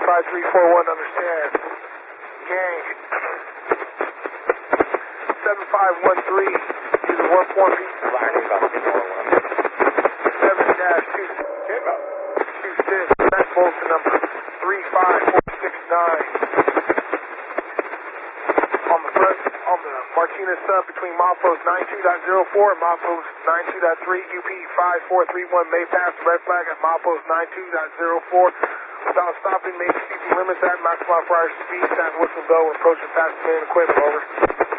5341, understand. Gang. 7513, use a 1-point beat. Lining about 7-26, that's Bolton number 35469. On the Martinez sub between milepost 92.04 and milepost 92.3, UP 5431 may pass the red flag at milepost 92.04. Without stopping, may speed limits at maximum prior speed, San Wilson Bell, approaching fast man equipment, over.